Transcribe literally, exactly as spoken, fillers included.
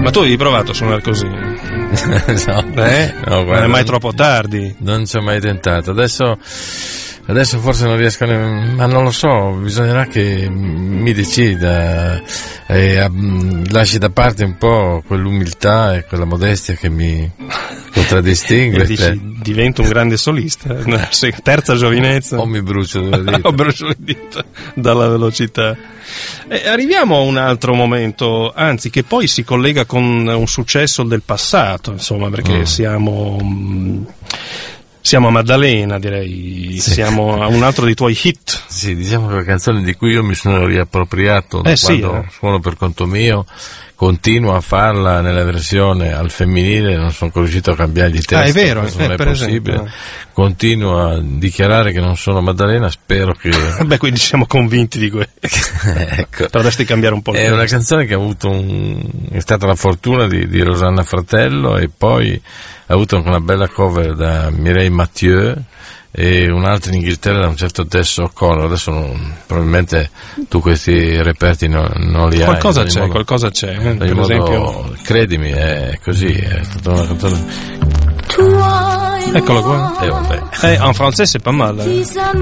Ma tu hai provato a suonare così? No, eh? No, guarda, non è mai troppo tardi? Non ci ho mai tentato. Adesso Adesso forse non riesco a... ma non lo so, bisognerà che mi decida e a, lasci da parte un po' quell'umiltà e quella modestia che mi contraddistingue. E dici, divento un grande solista, terza giovinezza. O mi brucio le dita. O brucio le dita dalla velocità. E arriviamo a un altro momento, anzi che poi si collega con un successo del passato, insomma, perché mm. siamo... Siamo a Maddalena, direi, sì. Siamo a un altro dei tuoi hit. Sì, diciamo che la canzone di cui io mi sono riappropriato da eh sì, quando eh. suono per conto mio, continuo a farla nella versione al femminile, non sono ancora riuscito a cambiare i testi. Ah, è vero, non eh, è per possibile. Esempio. Continuo a dichiarare che non sono Maddalena, spero che... Beh, quindi siamo convinti di questo. Ecco. Dovresti cambiare un po' il È testo. una canzone che ha avuto un... è stata la fortuna di, di Rosanna Fratello, e poi ha avuto anche una bella cover da Mireille Mathieu e un'altra in Inghilterra da un certo Tess O'Connor. Adesso non, probabilmente tu questi reperti non, non li qualcosa hai. C'è, modo, qualcosa c'è, eh, per modo, esempio. Credimi, è così, è stata una canzone. Eccolo qua. Eh, vabbè. Eh, en français c'est pas mal. Eh.